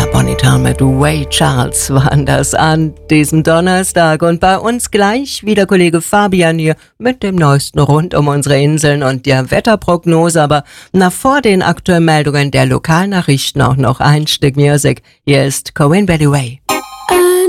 Bonnie Town mit Ray Charles waren das an diesem Donnerstag. Und bei uns gleich wieder Kollege Fabian hier mit dem Neuesten rund um unsere Inseln und der Wetterprognose. Aber vor den aktuellen Meldungen der Lokalnachrichten auch noch ein Stück Musik. Hier ist Corinne Bailey Rae.